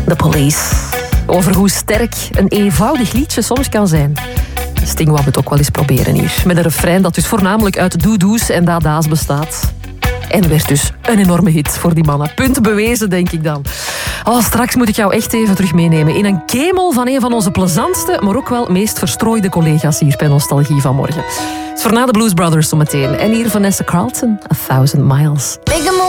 The Police. Over hoe sterk een eenvoudig liedje soms kan zijn. Sting wou het ook wel eens proberen hier. Met een refrein dat dus voornamelijk uit doedoes en dada's bestaat. En werd dus een enorme hit voor die mannen. Punt bewezen, denk ik dan. Oh, straks moet ik jou echt even terug meenemen in een kemel van een van onze plezantste, maar ook wel meest verstrooide collega's hier bij Nostalgie vanmorgen. Het is voor na de Blues Brothers zometeen. En hier Vanessa Carlton, 1000 Miles.